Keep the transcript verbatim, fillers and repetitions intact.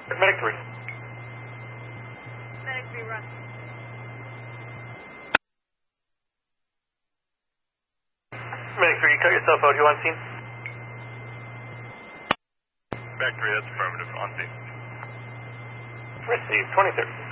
Medic three. Medic three, run. Medic three, you cut yourself out. You on scene? Medic three, that's affirmative. On scene. Received. twenty thirty.